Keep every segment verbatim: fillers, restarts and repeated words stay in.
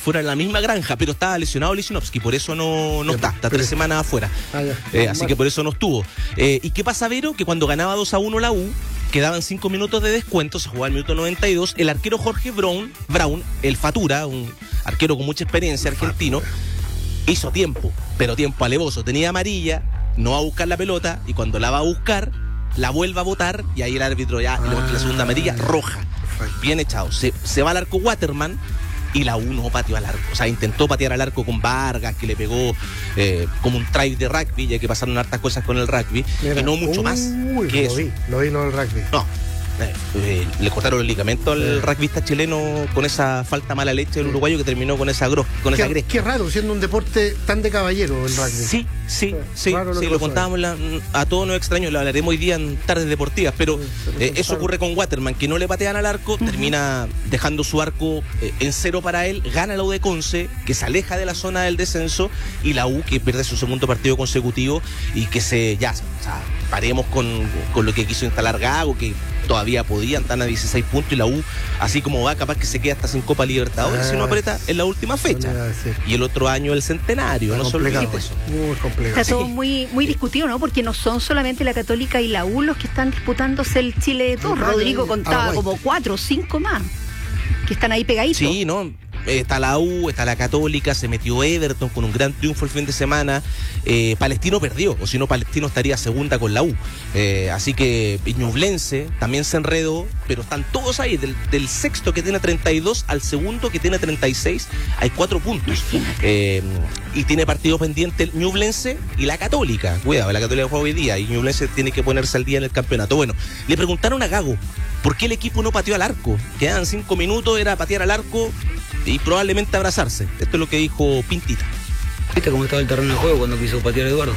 fuera en la misma granja, pero estaba lesionado Lichnowsky, por eso no, no está, está tres semanas afuera. Ah, eh, así que por eso no estuvo. Eh, ¿Y qué pasa, Vero? Que cuando ganaba dos a uno la U, quedaban cinco minutos de descuento, se jugaba el minuto noventa y dos, el arquero Jorge Brown, Brown, el Fatura, un arquero con mucha experiencia argentino, hizo tiempo, pero tiempo alevoso. Tenía amarilla, no va a buscar la pelota, y cuando la va a buscar, la vuelve a botar, y ahí el árbitro ya ah, le muestra la segunda amarilla, roja. Bien echado. Se, se va al arco Waterman, y la U no pateó al arco. O sea, intentó patear al arco con Vargas, que le pegó eh, como un try de rugby, ya que pasaron hartas cosas con el rugby, Mira, y no mucho uy, más que lo eso. Vi, lo vi, no el rugby. No. Eh, eh, le cortaron el ligamento al eh. rugbyista chileno con esa falta mala leche del uruguayo que terminó con esa gros, con qué, esa gresca. Qué raro, siendo un deporte tan de caballero el rugby. Sí, sí, sí, lo, sí, lo contábamos la, a todos nos extraños, lo hablaremos hoy día en tardes deportivas, pero sí, eh, eso ocurre con Waterman, que no le patean al arco, uh-huh. termina dejando su arco eh, en cero para él, gana la U de Conce, que se aleja de la zona del descenso, y la U que pierde su segundo partido consecutivo y que se, ya, o sea, paremos con, con lo que quiso instalar Gago, que todavía podían, están a dieciséis puntos, y la U, así como va, capaz que se queda hasta sin Copa Libertadores ah, si no aprieta en la última fecha. Y el otro año el centenario, está no se olvide eso. Muy complicado. Está todo sí. muy, muy discutido, ¿no? Porque no son solamente la Católica y la U los que están disputándose el Chile de todos. Rodrigo contaba como cuatro o cinco más que están ahí pegaditos. Sí, ¿no? Está la U, está la Católica, se metió Everton con un gran triunfo el fin de semana. Eh, Palestino perdió, o si no, Palestino estaría segunda con la U. Eh, así que Ñublense también se enredó, pero están todos ahí. Del, del sexto que tiene treinta y dos al segundo que tiene treinta y seis, hay cuatro puntos. Eh, y tiene partido pendiente el Ñublense y la Católica. Cuidado, la Católica juega hoy día y Ñublense tiene que ponerse al día en el campeonato. Bueno, le preguntaron a Gago por qué el equipo no pateó al arco. Quedaban cinco minutos, era patear al arco y probablemente abrazarse. Esto es lo que dijo Pintita. ¿Viste cómo estaba el terreno de juego cuando quiso patear a Eduardo?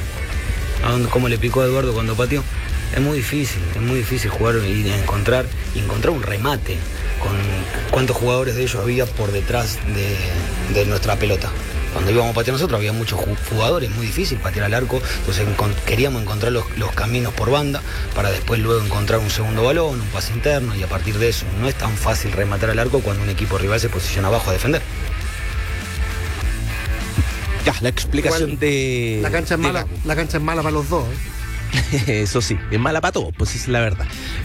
¿A dónde, cómo le picó a Eduardo cuando pateó? Es muy difícil, es muy difícil jugar y encontrar, y encontrar un remate con cuántos jugadores de ellos había por detrás de, de nuestra pelota. Cuando íbamos a patear nosotros había muchos jugadores, muy difícil patear al arco, entonces encont- queríamos encontrar los, los caminos por banda para después luego encontrar un segundo balón, un pase interno, y a partir de eso no es tan fácil rematar al arco cuando un equipo rival se posiciona abajo a defender. Ya, la explicación Igual, de... La cancha es mala, la cancha es mala para los dos, ¿eh? Eso sí, es mala para todos, pues es la verdad.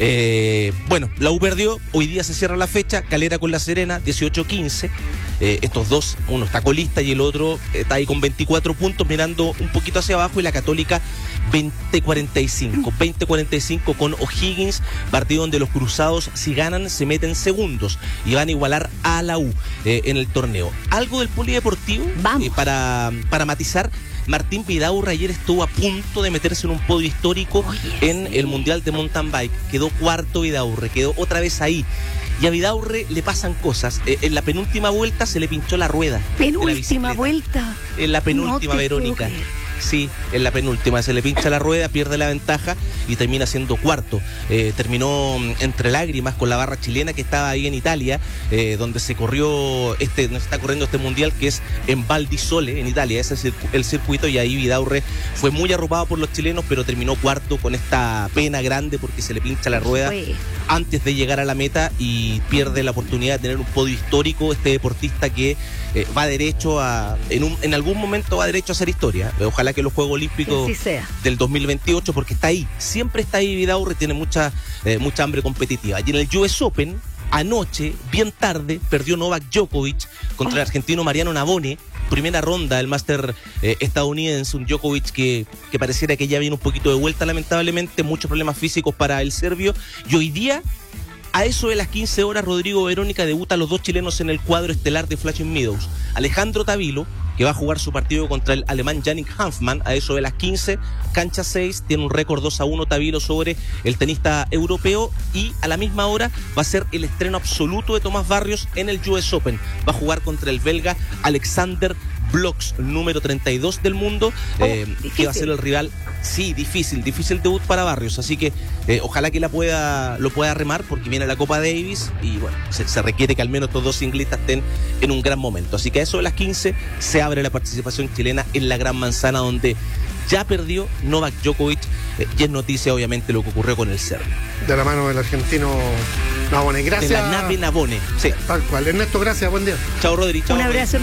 Eh, bueno, la U perdió, hoy día se cierra la fecha, Calera con La Serena, dieciocho quince. Eh, estos dos, uno está colista y el otro está ahí con veinticuatro puntos mirando un poquito hacia abajo, y la Católica veinte cuarenta y cinco, veinte cuarenta y cinco con O'Higgins, partido donde los cruzados, si ganan, se meten segundos y van a igualar a la U eh, en el torneo. Algo del polideportivo eh, para, para matizar. Martín Vidaurre ayer estuvo a punto de meterse en un podio histórico oh, yes. en el Mundial de Mountain Bike. Quedó cuarto Vidaurre, quedó otra vez ahí. Y a Vidaurre le pasan cosas. Eh, en la penúltima vuelta se le pinchó la rueda. ¿Penúltima vuelta? En la penúltima, no Verónica. Sí, en la penúltima se le pincha la rueda, pierde la ventaja y termina siendo cuarto. Eh, terminó entre lágrimas con la barra chilena que estaba ahí en Italia, eh, donde se corrió este, no se está corriendo este mundial, que es en Val di Sole, en Italia. Ese es el, el circuito, y ahí Vidaurre fue muy arropado por los chilenos, pero terminó cuarto con esta pena grande porque se le pincha la rueda antes de llegar a la meta y pierde la oportunidad de tener un podio histórico. Este deportista que eh, va derecho a, en, un, en algún momento va derecho a hacer historia. Ojalá que los Juegos Olímpicos del dos mil veintiocho, porque está ahí, siempre está ahí Vidaurre, tiene mucha, eh, mucha hambre competitiva. Y en el U S Open, anoche, bien tarde, perdió Novak Djokovic contra oh. el argentino Mariano Navone, primera ronda del máster eh, estadounidense, un Djokovic que, que pareciera que ya viene un poquito de vuelta, lamentablemente, muchos problemas físicos para el serbio, y hoy día, a eso de las quince horas, Rodrigo Verónica, debuta a los dos chilenos en el cuadro estelar de Flushing Meadows. Alejandro Tavilo, que va a jugar su partido contra el alemán Yannick Hanfmann, a eso de las quince, cancha seis, tiene un récord dos a uno Tavilo sobre el tenista europeo, y a la misma hora va a ser el estreno absoluto de Tomás Barrios en el U S Open. Va a jugar contra el belga Alexander Blocks, número treinta y dos del mundo, oh, eh, que va a ser el rival. Sí, difícil, difícil debut para Barrios, así que eh, ojalá que la pueda, lo pueda remar, porque viene la Copa Davis y bueno, se, se requiere que al menos estos dos ciclistas estén en un gran momento. Así que a eso de las quince se abre la participación chilena en la Gran Manzana, donde ya perdió Novak Djokovic, eh, y es noticia obviamente lo que ocurrió con el serbio. De la mano del argentino Navone, gracias. De la nave Navone, sí. Tal cual. Ernesto, gracias, buen día. Chao, Rodri. Chao. Un abrazo.